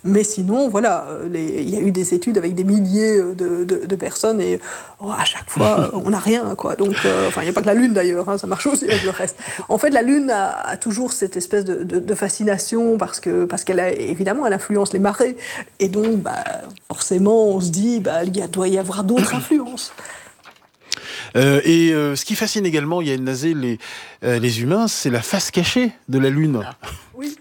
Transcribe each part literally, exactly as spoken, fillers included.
Mais sinon, voilà, les, il y a eu des études avec des milliers de, de, de personnes et oh, à chaque fois, on n'a rien, quoi. Donc, euh, enfin, il n'y a pas que la Lune d'ailleurs, hein, ça marche aussi avec le reste. En fait, la Lune a, a toujours cette espèce de, de, de fascination parce que parce qu'elle a évidemment, elle influence les marées et donc, bah, forcément, on se dit, bah, il y a, doit y avoir d'autres influences. Euh, et euh, ce qui fascine également, Yael Nazé, les, euh, les humains, c'est la face cachée de la Lune. Oui.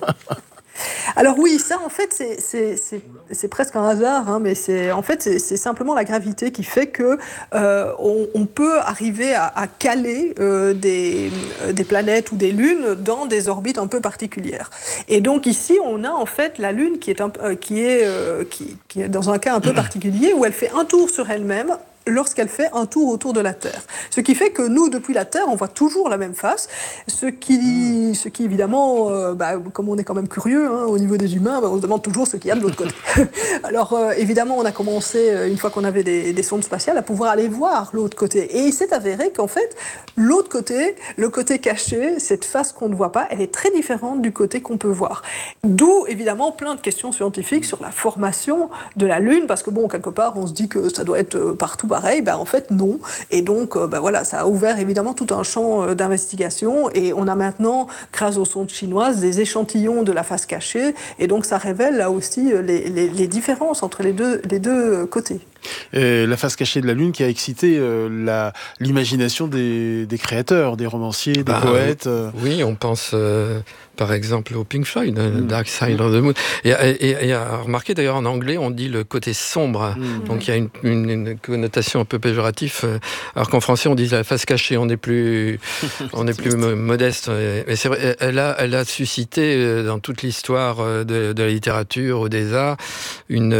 Alors oui, ça en fait c'est, c'est, c'est, c'est presque un hasard, hein, mais c'est, en fait c'est, c'est simplement la gravité qui fait que euh, on, on peut arriver à, à caler euh, des, des planètes ou des lunes dans des orbites un peu particulières. Et donc ici on a en fait la Lune qui est, un, euh, qui est, euh, qui, qui est dans un cas un peu particulier où elle fait un tour sur elle-même lorsqu'elle fait un tour autour de la Terre. Ce qui fait que nous, depuis la Terre, on voit toujours la même face, ce qui, ce qui évidemment, euh, bah, comme on est quand même curieux hein, au niveau des humains, bah, on se demande toujours ce qu'il y a de l'autre côté. Alors euh, évidemment, on a commencé, une fois qu'on avait des, des sondes spatiales, à pouvoir aller voir l'autre côté. Et il s'est avéré qu'en fait, l'autre côté, le côté caché, cette face qu'on ne voit pas, elle est très différente du côté qu'on peut voir. D'où, évidemment, plein de questions scientifiques sur la formation de la Lune, parce que bon, quelque part, on se dit que ça doit être partout pareil, ben en fait non. Et donc, ben voilà, ça a ouvert évidemment tout un champ d'investigation. Et on a maintenant, grâce aux sondes chinoises, des échantillons de la face cachée. Et donc, ça révèle là aussi les, les, les différences entre les deux, les deux côtés. Et la face cachée de la Lune qui a excité euh, la, l'imagination des, des créateurs, des romanciers, des bah, poètes. Euh... Oui, on pense euh, par exemple au Pink Floyd, mm. Dark Side of the Moon. Et, et, et à remarquer d'ailleurs en anglais, on dit le côté sombre. Mm. Donc il y a une, une, une connotation un peu péjorative. Euh, alors qu'en français, on dit la face cachée. On est plus, on est plus modeste. Mais c'est vrai, elle a, elle a suscité dans toute l'histoire de, de la littérature ou des arts une,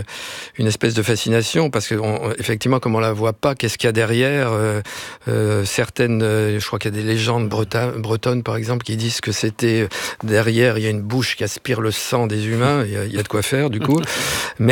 une espèce de fascination. Parce que on, effectivement, comme on la voit pas, qu'est-ce qu'il y a derrière euh, euh, certaines, euh, je crois qu'il y a des légendes bretonnes, bretonnes, par exemple, qui disent que c'était euh, derrière, il y a une bouche qui aspire le sang des humains. Il y a, il y a de quoi faire, du coup. mais,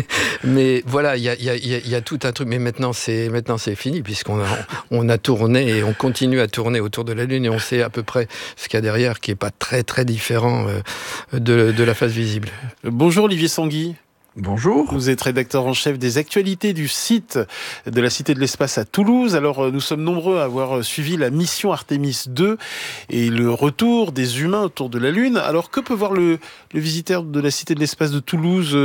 mais voilà, il y a, il y a, il y a tout un truc. Mais maintenant, c'est maintenant c'est fini puisqu'on a, on a tourné et on continue à tourner autour de la Lune et on sait à peu près ce qu'il y a derrière, qui est pas très très différent euh, de, de la face visible. Bonjour Olivier Sanguy. Bonjour. Vous êtes rédacteur en chef des actualités du site de la Cité de l'Espace à Toulouse. Alors, nous sommes nombreux à avoir suivi la mission Artemis deux et le retour des humains autour de la Lune. Alors, que peut voir le, le visiteur de la Cité de l'Espace de Toulouse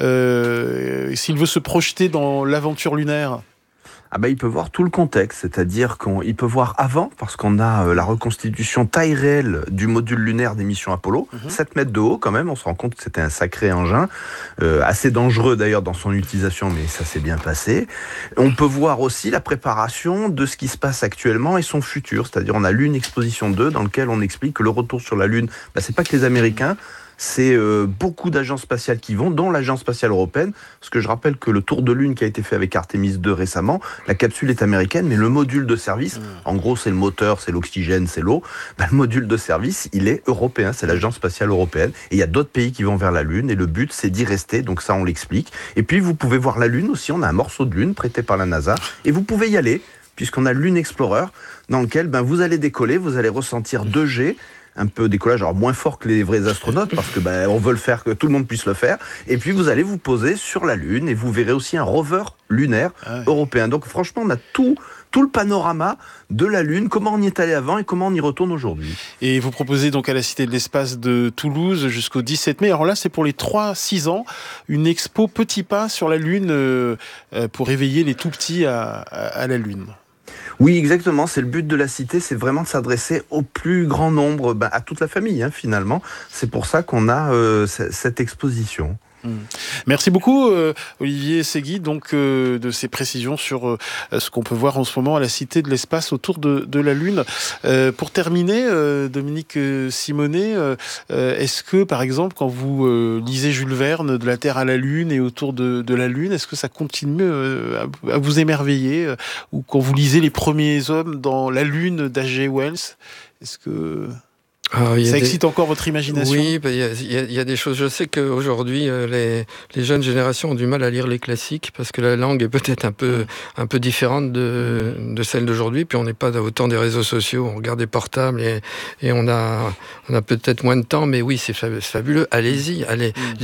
euh, s'il veut se projeter dans l'aventure lunaire ? Ah bah, il peut voir tout le contexte, c'est-à-dire qu'il peut voir avant, parce qu'on a euh, la reconstitution taille réelle du module lunaire des missions Apollo, mmh. sept mètres de haut quand même, on se rend compte que c'était un sacré engin, euh, assez dangereux d'ailleurs dans son utilisation, mais ça s'est bien passé. On peut voir aussi la préparation de ce qui se passe actuellement et son futur, c'est-à-dire on a Lune Exposition deux, dans lequel on explique que le retour sur la Lune, bah, c'est pas que les Américains, c'est euh, beaucoup d'agences spatiales qui vont, dont l'Agence spatiale européenne, parce que je rappelle que le tour de Lune qui a été fait avec Artemis deux récemment, la capsule est américaine, mais le module de service, mmh. en gros c'est le moteur, c'est l'oxygène, c'est l'eau, ben, le module de service, il est européen, c'est l'Agence spatiale européenne, et il y a d'autres pays qui vont vers la Lune, et le but c'est d'y rester, donc ça on l'explique. Et puis vous pouvez voir la Lune aussi, on a un morceau de Lune prêté par la NASA, et vous pouvez y aller, puisqu'on a le Lune Explorer, dans lequel ben, vous allez décoller, vous allez ressentir deux G, un peu décollage, alors moins fort que les vrais astronautes, parce que ben, on veut le faire, que tout le monde puisse le faire. Et puis vous allez vous poser sur la Lune et vous verrez aussi un rover lunaire ah ouais. européen. Donc franchement, on a tout, tout le panorama de la Lune, comment on y est allé avant et comment on y retourne aujourd'hui. Et vous proposez donc à la Cité de l'Espace de Toulouse jusqu'au dix-sept mai. Alors là, c'est pour les trois à six ans, une expo Petit Pas sur la Lune euh, pour éveiller les tout-petits à, à, à la Lune. Oui, exactement. C'est le but de la Cité, c'est vraiment de s'adresser au plus grand nombre, ben, à toute la famille, hein, finalement. C'est pour ça qu'on a euh, c- cette exposition. Merci beaucoup euh, Olivier Segui donc euh, de ces précisions sur euh, ce qu'on peut voir en ce moment à la Cité de l'Espace autour de, de la Lune. Euh, pour terminer, euh, Dominique Simonet, euh, est-ce que par exemple quand vous euh, lisez Jules Verne, de la Terre à la Lune et autour de, de la Lune, est-ce que ça continue euh, à, à vous émerveiller euh, ou quand vous lisez Les Premiers Hommes dans la Lune d'H G Wells, est-ce que Ah, ça excite des... encore votre imagination ? Oui, il y, y, y a des choses. Je sais qu'aujourd'hui, euh, les, les jeunes générations ont du mal à lire les classiques parce que la langue est peut-être un peu, un peu différente de, de celle d'aujourd'hui. Puis on n'est pas au temps des réseaux sociaux, on regarde des portables et, et on, a, on a peut-être moins de temps. Mais oui, c'est fabuleux. Allez-y, allez.